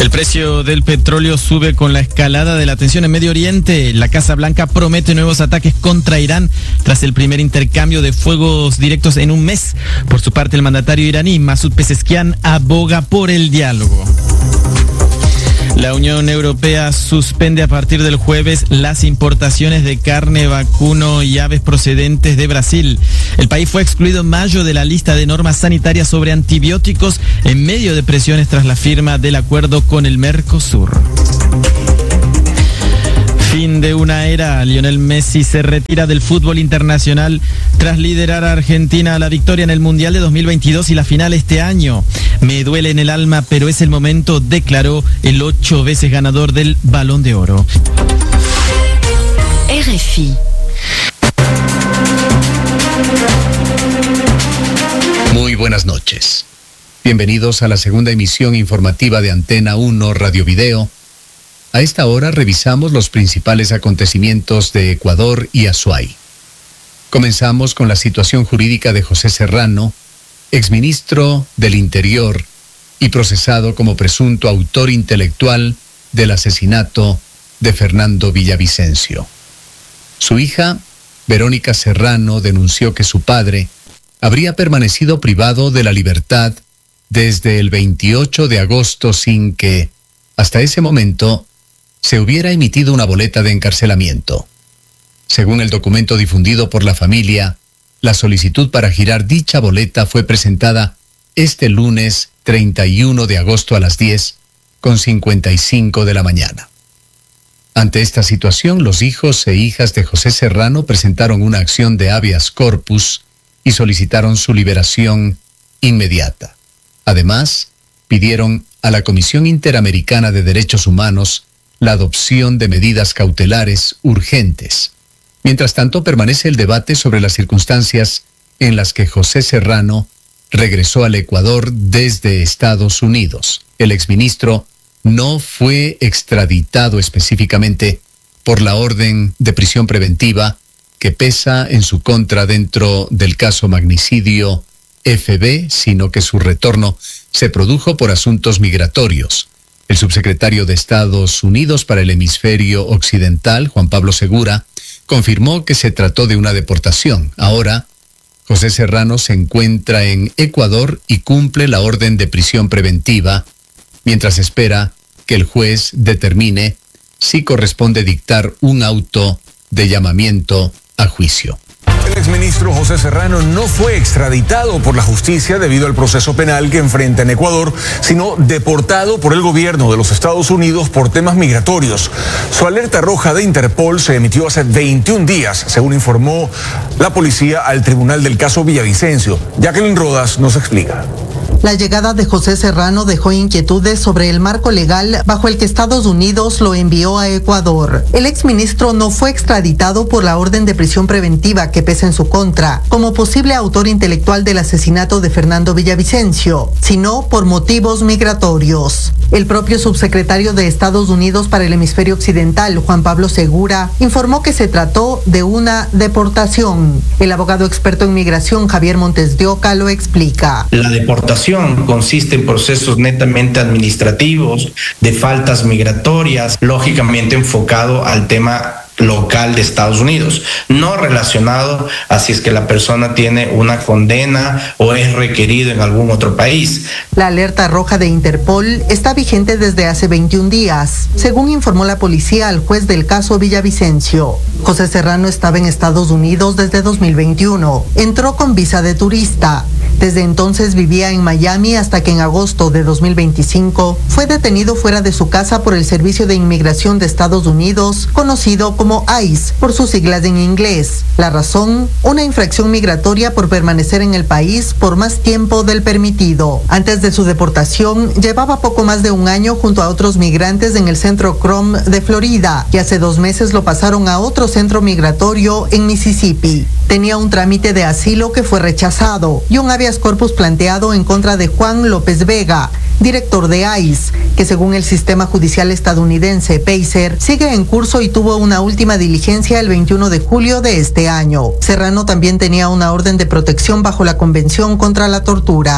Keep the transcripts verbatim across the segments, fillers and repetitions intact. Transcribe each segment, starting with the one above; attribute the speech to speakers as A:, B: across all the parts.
A: El precio del petróleo sube con la escalada de la tensión en Medio Oriente. La Casa Blanca promete nuevos ataques contra Irán tras el primer intercambio de fuegos directos en un mes. Por su parte, el mandatario iraní Masoud Pezeshkian aboga por el diálogo. La Unión Europea suspende a partir del jueves las importaciones de carne, vacuno y aves procedentes de Brasil. El país fue excluido en mayo de la lista de normas sanitarias sobre antibióticos en medio de presiones tras la firma del acuerdo con el Mercosur. Fin de una era. Lionel Messi se retira del fútbol internacional tras liderar a Argentina a la victoria en el Mundial de dos mil veintidós y la final este año. Me duele en el alma, pero es el momento, declaró el ocho veces ganador del Balón de Oro.
B: R F I.
C: Muy buenas noches. Bienvenidos a la segunda emisión informativa de Antena uno Radio Video. A esta hora revisamos los principales acontecimientos de Ecuador y Azuay. Comenzamos con la situación jurídica de José Serrano, exministro del Interior y procesado como presunto autor intelectual del asesinato de Fernando Villavicencio. Su hija, Verónica Serrano, denunció que su padre habría permanecido privado de la libertad desde el veintiocho de agosto sin que, hasta ese momento, se hubiera emitido una boleta de encarcelamiento. Según el documento difundido por la familia, la solicitud para girar dicha boleta fue presentada este lunes treinta y uno de agosto a las diez con cincuenta y cinco de la mañana. Ante esta situación, los hijos e hijas de José Serrano presentaron una acción de habeas corpus y solicitaron su liberación inmediata. Además, pidieron a la Comisión Interamericana de Derechos Humanos la adopción de medidas cautelares urgentes. Mientras tanto, permanece el debate sobre las circunstancias en las que José Serrano regresó al Ecuador desde Estados Unidos. El exministro no fue extraditado específicamente por la orden de prisión preventiva que pesa en su contra dentro del caso magnicidio F B, sino que su retorno se produjo por asuntos migratorios. El subsecretario de Estados Unidos para el hemisferio occidental, Juan Pablo Segura, confirmó que se trató de una deportación. Ahora, José Serrano se encuentra en Ecuador y cumple la orden de prisión preventiva, mientras espera que el juez determine si corresponde dictar un auto de llamamiento a juicio.
D: El exministro José Serrano no fue extraditado por la justicia debido al proceso penal que enfrenta en Ecuador, sino deportado por el gobierno de los Estados Unidos por temas migratorios. Su alerta roja de Interpol se emitió hace veintiún días, según informó la policía al tribunal del caso Villavicencio. Jacqueline Rodas nos explica.
E: La llegada de José Serrano dejó inquietudes sobre el marco legal bajo el que Estados Unidos lo envió a Ecuador. El exministro no fue extraditado por la orden de prisión preventiva que pesa en su contra, como posible autor intelectual del asesinato de Fernando Villavicencio, sino por motivos migratorios. El propio subsecretario de Estados Unidos para el hemisferio occidental, Juan Pablo Segura, informó que se trató de una deportación. El abogado experto en migración, Javier Montes de Oca, lo explica.
F: La deportación consiste en procesos netamente administrativos, de faltas migratorias, lógicamente enfocado al tema local de Estados Unidos, no relacionado a si es que la persona tiene una condena o es requerido en algún otro país.
E: La alerta roja de Interpol está vigente desde hace veintiún días, según informó la policía al juez del caso Villavicencio. José Serrano estaba en Estados Unidos desde dos mil veintiuno. Entró con visa de turista. Desde entonces vivía en Miami hasta que en agosto de dos mil veinticinco fue detenido fuera de su casa por el Servicio de Inmigración de Estados Unidos, conocido como ICE por sus siglas en inglés. La razón, una infracción migratoria por permanecer en el país por más tiempo del permitido. Antes de su deportación, llevaba poco más de un año junto a otros migrantes en el centro Crom de Florida, y hace dos meses lo pasaron a otro centro migratorio en Mississippi. Tenía un trámite de asilo que fue rechazado y un habeas corpus planteado en contra de Juan López Vega, director de ICE, que según el sistema judicial estadounidense PACER, sigue en curso y tuvo una última diligencia el veintiuno de julio de este año. Serrano también tenía una orden de protección bajo la Convención contra la Tortura.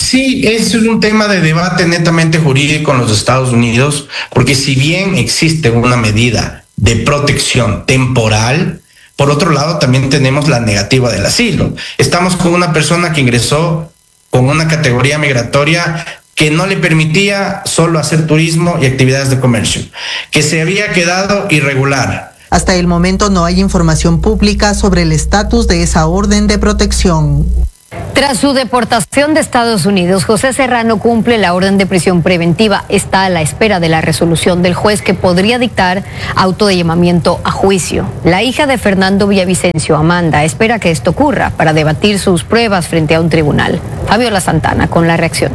F: Sí, es un tema de debate netamente jurídico en los Estados Unidos, porque si bien existe una medida de protección temporal, por otro lado también tenemos la negativa del asilo. Estamos con una persona que ingresó con una categoría migratoria que no le permitía solo hacer turismo y actividades de comercio, que se había quedado irregular.
E: Hasta el momento no hay información pública sobre el estatus de esa orden de protección.
B: Tras su deportación de Estados Unidos, José Serrano cumple la orden de prisión preventiva. Está a la espera de la resolución del juez que podría dictar auto de llamamiento a juicio. La hija de Fernando Villavicencio, Amanda, espera que esto ocurra para debatir sus pruebas frente a un tribunal. Fabiola Santana con la reacción.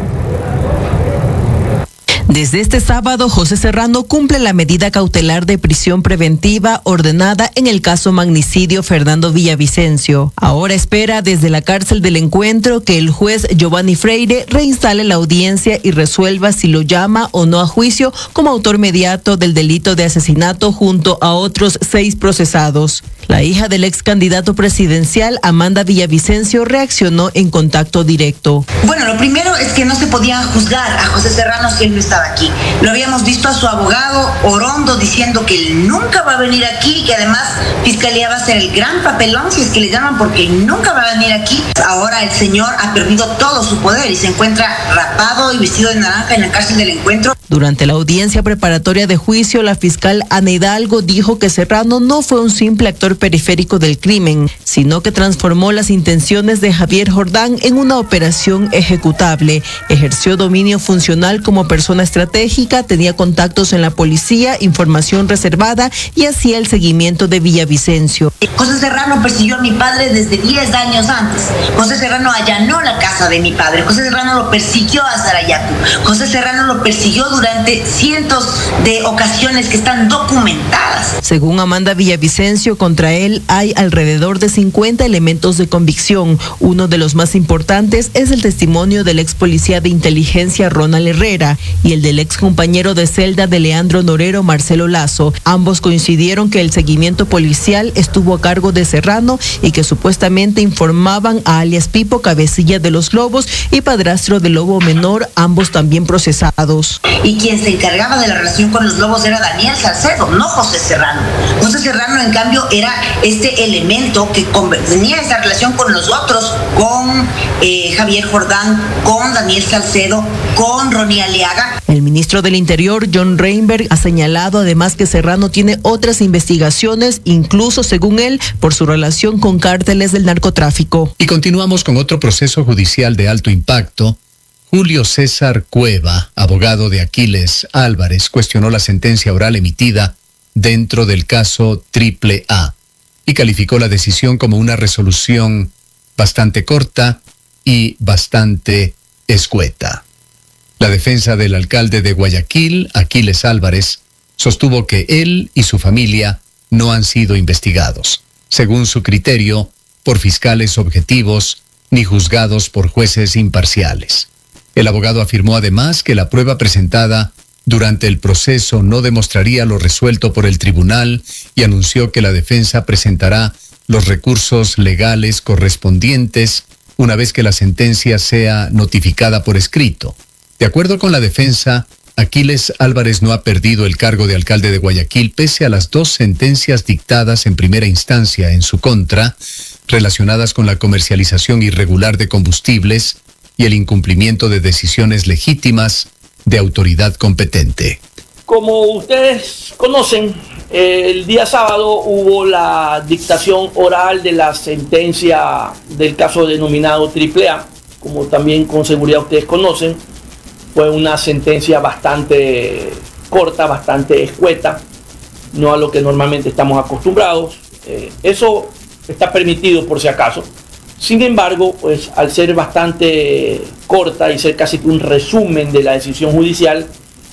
G: Desde este sábado, José Serrano cumple la medida cautelar de prisión preventiva ordenada en el caso magnicidio Fernando Villavicencio. Ahora espera desde la cárcel del Encuentro que el juez Giovanni Freire reinstale la audiencia y resuelva si lo llama o no a juicio como autor mediato del delito de asesinato junto a otros seis procesados. La hija del ex candidato presidencial, Amanda Villavicencio, reaccionó en contacto directo.
H: Bueno, lo primero es que no se podía juzgar a José Serrano si él no estaba aquí. Lo habíamos visto a su abogado Orondo diciendo que él nunca va a venir aquí, que además Fiscalía va a hacer el gran papelón, si es que le llaman, porque nunca va a venir aquí. Ahora el señor ha perdido todo su poder y se encuentra rapado y vestido de naranja en la cárcel del Encuentro.
G: Durante la audiencia preparatoria de juicio, la fiscal Ana Hidalgo dijo que Serrano no fue un simple actor periférico del crimen, sino que transformó las intenciones de Javier Jordán en una operación ejecutable. Ejerció dominio funcional como persona estratégica, tenía contactos en la policía, información reservada y hacía el seguimiento de Villavicencio.
H: José Serrano persiguió a mi padre desde diez años antes. José Serrano allanó la casa de mi padre. José Serrano lo persiguió a Sarayaku. José Serrano lo persiguió durante cientos de ocasiones que están documentadas.
G: Según Amanda Villavicencio, contra él hay alrededor de cincuenta elementos de convicción. Uno de los más importantes es el testimonio del ex policía de inteligencia Ronald Herrera y el del ex compañero de celda de Leandro Norero, Marcelo Lazo. Ambos coincidieron que el seguimiento policial estuvo a cargo de Serrano y que supuestamente informaban a alias Pipo, cabecilla de los Lobos, y padrastro del Lobo Menor, ambos también procesados.
H: Y quien se encargaba de la relación con los Lobos era Daniel Salcedo, no José Serrano. José Serrano, en cambio, era este elemento que tenía esa relación con los otros, con eh, Javier Jordán, con Daniel Salcedo, con Ronnie Aliaga.
G: El ministro del Interior, John Reinberg, ha señalado además que Serrano tiene otras investigaciones, incluso según él, por su relación con cárteles del narcotráfico.
C: Y continuamos con otro proceso judicial de alto impacto. Julio César Cueva, abogado de Aquiles Álvarez, cuestionó la sentencia oral emitida dentro del caso Triple A y calificó la decisión como una resolución bastante corta y bastante escueta. La defensa del alcalde de Guayaquil, Aquiles Álvarez, sostuvo que él y su familia no han sido investigados, según su criterio, por fiscales objetivos ni juzgados por jueces imparciales. El abogado afirmó además que la prueba presentada durante el proceso no demostraría lo resuelto por el tribunal y anunció que la defensa presentará los recursos legales correspondientes una vez que la sentencia sea notificada por escrito. De acuerdo con la defensa, Aquiles Álvarez no ha perdido el cargo de alcalde de Guayaquil pese a las dos sentencias dictadas en primera instancia en su contra, relacionadas con la comercialización irregular de combustibles y el incumplimiento de decisiones legítimas de autoridad competente.
I: Como ustedes conocen, el día sábado hubo la dictación oral de la sentencia del caso denominado Triple A. Como también con seguridad ustedes conocen, fue una sentencia bastante corta, bastante escueta, no a lo que normalmente estamos acostumbrados. Eh, eso está permitido por si acaso. Sin embargo, pues al ser bastante corta y ser casi que un resumen de la decisión judicial,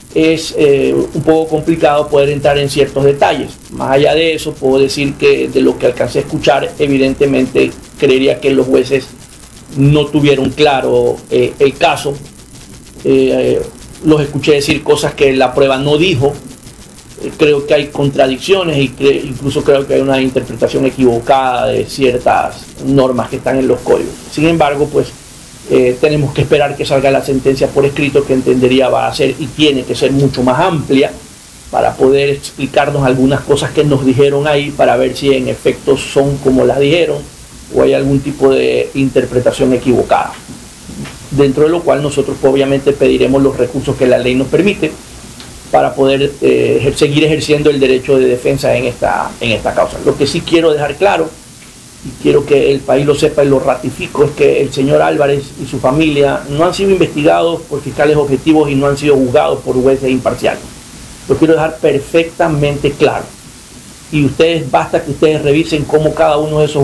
I: es eh, un poco complicado poder entrar en ciertos detalles. Más allá de eso, puedo decir que de lo que alcancé a escuchar, evidentemente creería que los jueces no tuvieron claro eh, el caso. Eh, los escuché decir cosas que la prueba no dijo. Eh, creo que hay contradicciones y cre- incluso creo que hay una interpretación equivocada de ciertas normas que están en los códigos. Sin embargo, pues Eh, tenemos que esperar que salga la sentencia por escrito, que entendería va a ser y tiene que ser mucho más amplia para poder explicarnos algunas cosas que nos dijeron ahí, para ver si en efecto son como las dijeron o hay algún tipo de interpretación equivocada. Dentro de lo cual nosotros obviamente pediremos los recursos que la ley nos permite para poder eh, ejer- seguir ejerciendo el derecho de defensa en esta, en esta causa. Lo que sí quiero dejar claro, y quiero que el país lo sepa y lo ratifico, es que el señor Álvarez y su familia no han sido investigados por fiscales objetivos y no han sido juzgados por jueces imparciales. Lo quiero dejar perfectamente claro. Y ustedes, basta que ustedes revisen cómo cada uno de esos